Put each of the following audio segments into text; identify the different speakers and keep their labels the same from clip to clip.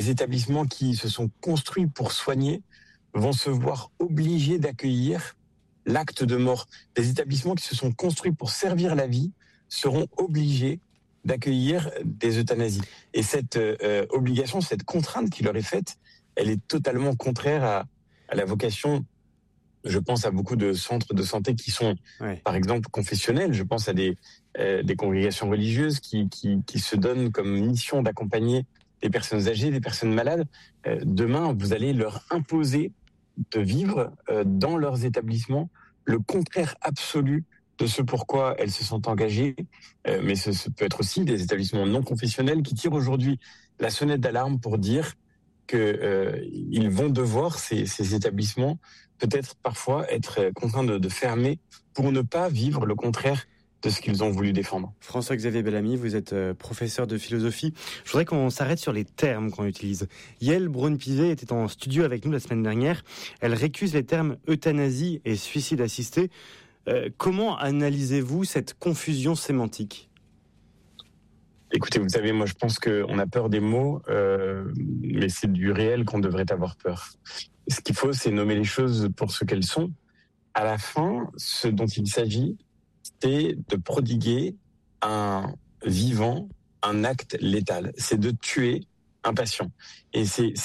Speaker 1: établissements qui se sont construits pour soigner vont se voir obligés d'accueillir l'acte de mort. Des établissements qui se sont construits pour servir la vie seront obligés d'accueillir des euthanasies. Et cette obligation, cette contrainte qui leur est faite, elle est totalement contraire à la vocation. Je pense à beaucoup de centres de santé qui sont, par exemple, confessionnels. Je pense à des congrégations religieuses qui se donnent comme mission d'accompagner des personnes âgées, des personnes malades. Demain, vous allez leur imposer de vivre dans leurs établissements le contraire absolu de ce pourquoi elles se sont engagées. Mais ce peut être aussi des établissements non confessionnels qui tirent aujourd'hui la sonnette d'alarme pour dire qu'ils vont devoir, ces établissements, peut-être parfois être contraints de fermer pour ne pas vivre le contraire de ce qu'ils ont voulu défendre.
Speaker 2: François-Xavier Bellamy, vous êtes professeur de philosophie. Je voudrais qu'on s'arrête sur les termes qu'on utilise. Yael Braun-Pivet était en studio avec nous la semaine dernière. Elle récuse les termes euthanasie et suicide assisté. Comment analysez-vous cette confusion sémantique ?
Speaker 1: Écoutez, vous savez, moi je pense qu'on a peur des mots, mais c'est du réel qu'on devrait avoir peur. Ce qu'il faut, c'est nommer les choses pour ce qu'elles sont. À la fin, ce dont il s'agit, c'est de prodiguer un vivant, un acte létal. C'est de tuer un patient. Et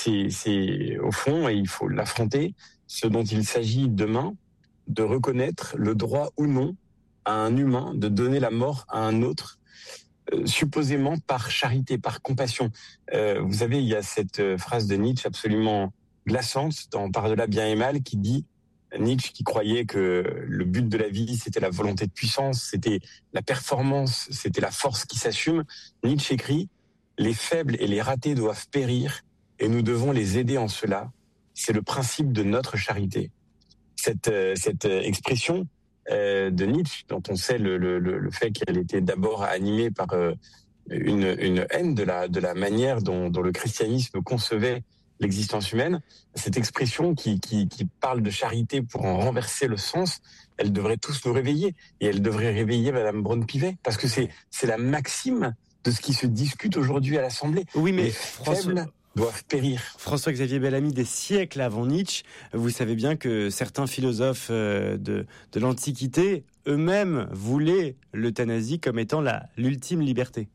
Speaker 1: c'est au fond, et il faut l'affronter, ce dont il s'agit demain, de reconnaître le droit ou non à un humain de donner la mort à un autre, supposément par charité, par compassion. Vous savez, il y a cette phrase de Nietzsche absolument glaçante dans Par-delà bien et mal qui dit, Nietzsche qui croyait que le but de la vie c'était la volonté de puissance, c'était la performance, c'était la force qui s'assume. Nietzsche écrit, les faibles et les ratés doivent périr et nous devons les aider en cela. C'est le principe de notre charité. Cette expression de Nietzsche, dont on sait le fait qu'elle était d'abord animée par une haine de la manière dont le christianisme concevait l'existence humaine, cette expression qui parle de charité pour en renverser le sens, elle devrait tous nous réveiller. Et elle devrait réveiller Madame Braun-Pivet, parce que c'est la maxime de ce qui se discute aujourd'hui à l'Assemblée.
Speaker 2: Oui, mais
Speaker 1: les faibles doivent périr.
Speaker 2: François-Xavier Bellamy, des siècles avant Nietzsche, vous savez bien que certains philosophes de l'Antiquité eux-mêmes voulaient l'euthanasie comme étant l'ultime liberté.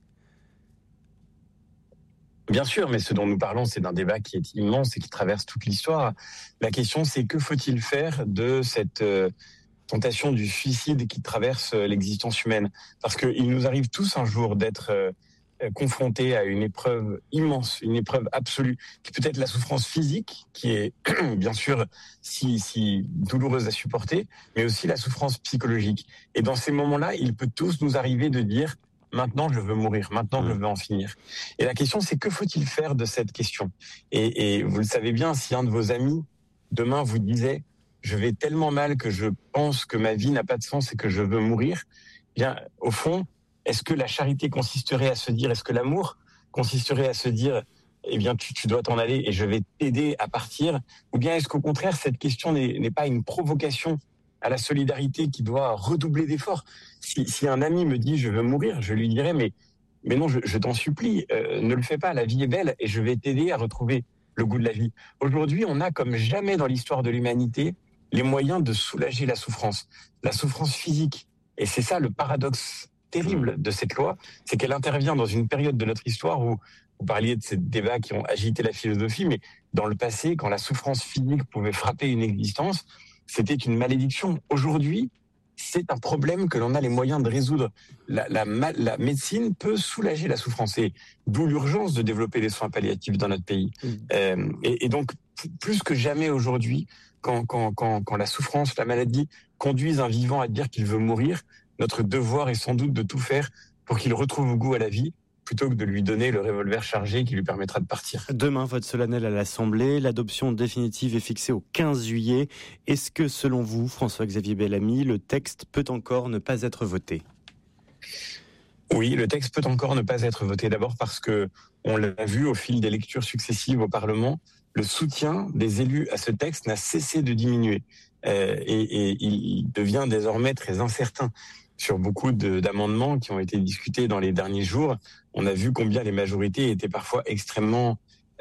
Speaker 1: Bien sûr, mais ce dont nous parlons, c'est d'un débat qui est immense et qui traverse toute l'histoire. La question, c'est que faut-il faire de cette tentation du suicide qui traverse l'existence humaine ? Parce qu'il nous arrive tous un jour d'être confrontés à une épreuve immense, une épreuve absolue, qui peut être la souffrance physique, qui est bien sûr si douloureuse à supporter, mais aussi la souffrance psychologique. Et dans ces moments-là, il peut tous nous arriver de dire maintenant je veux mourir, maintenant je veux en finir. Et la question c'est que faut-il faire de cette question ? Et vous le savez bien, si un de vos amis demain vous disait je vais tellement mal que je pense que ma vie n'a pas de sens et que je veux mourir, bien au fond, est-ce que la charité consisterait à se dire, est-ce que l'amour consisterait à se dire eh bien tu dois t'en aller et je vais t'aider à partir, ou bien est-ce qu'au contraire cette question n'est pas une provocation à la solidarité qui doit redoubler d'efforts. Si un ami me dit je veux mourir, je lui dirais mais non, je t'en supplie, ne le fais pas, la vie est belle et je vais t'aider à retrouver le goût de la vie. Aujourd'hui, on a comme jamais dans l'histoire de l'humanité les moyens de soulager la souffrance physique. Et c'est ça le paradoxe terrible de cette loi, c'est qu'elle intervient dans une période de notre histoire où vous parliez de ces débats qui ont agité la philosophie, mais dans le passé, quand la souffrance physique pouvait frapper une existence, c'était une malédiction. Aujourd'hui, c'est un problème que l'on a les moyens de résoudre. La médecine peut soulager la souffrance, et d'où l'urgence de développer des soins palliatifs dans notre pays. Et donc, plus que jamais aujourd'hui, quand la souffrance, la maladie conduisent un vivant à dire qu'il veut mourir, notre devoir est sans doute de tout faire pour qu'il retrouve goût à la vie, plutôt que de lui donner le revolver chargé qui lui permettra de partir.
Speaker 2: Demain, vote solennel à l'Assemblée. L'adoption définitive est fixée au 15 juillet. Est-ce que, selon vous, François-Xavier Bellamy, le texte peut encore ne pas être voté ?
Speaker 1: Oui, le texte peut encore ne pas être voté. D'abord parce que, on l'a vu au fil des lectures successives au Parlement, le soutien des élus à ce texte n'a cessé de diminuer. Et il devient désormais très incertain. Sur beaucoup d'amendements qui ont été discutés dans les derniers jours, on a vu combien les majorités étaient parfois extrêmement